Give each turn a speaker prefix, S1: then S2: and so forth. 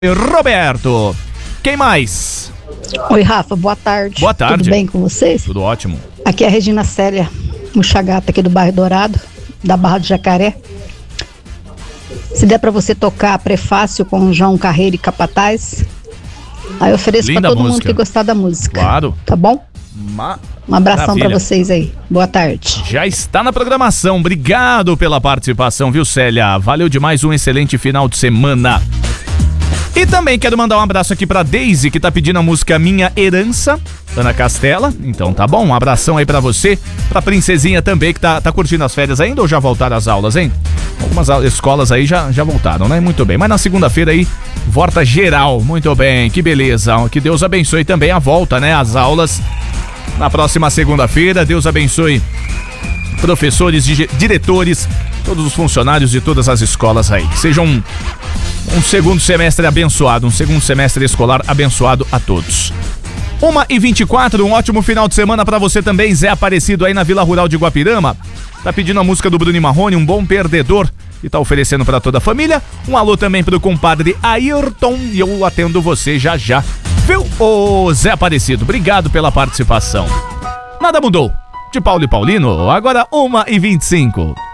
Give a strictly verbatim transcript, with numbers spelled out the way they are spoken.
S1: Roberto. Quem mais?
S2: Oi, Rafa, boa tarde.
S1: Boa tarde.
S2: Tudo bem com vocês?
S1: Tudo ótimo.
S2: Aqui é a Regina Célia Muxagata, aqui do bairro Dourado, da Barra do Jacaré. Se der pra você tocar prefácio com João Carreiro e Capataz, aí eu ofereço
S1: Linda
S2: pra todo
S1: música.
S2: mundo que gostar da música.
S1: Claro.
S2: Tá bom?
S1: Ma-
S2: Um abração
S1: Maravilha.
S2: pra vocês aí. Boa tarde.
S1: Já está na programação. Obrigado pela participação, viu, Célia? Valeu demais, um excelente final de semana. E também quero mandar um abraço aqui pra Daisy, que tá pedindo a música Minha Herança, Ana Castela. Então tá bom, um abração aí pra você. Pra Princesinha também, que tá, tá curtindo as férias ainda ou já voltaram as aulas, hein? Algumas a- escolas aí já, já voltaram, né? Muito bem. Mas na segunda-feira aí, volta geral. Muito bem, que beleza. Que Deus abençoe também a volta, né? As aulas na próxima segunda-feira. Deus abençoe professores, di- diretores, todos os funcionários de todas as escolas aí. Que sejam um, um segundo semestre abençoado, um segundo semestre escolar abençoado a todos. uma e vinte e quatro, um ótimo final de semana pra você também, Zé Aparecido aí na Vila Rural de Guapirama. Tá pedindo a música do Bruno Marrone, Um Bom Perdedor, e tá oferecendo pra toda a família. Um alô também pro compadre Ayrton, e eu atendo você já já. Viu, ô Zé Aparecido? Obrigado pela participação. Nada mudou. De Paulo e Paulino, agora uma e vinte e cinco.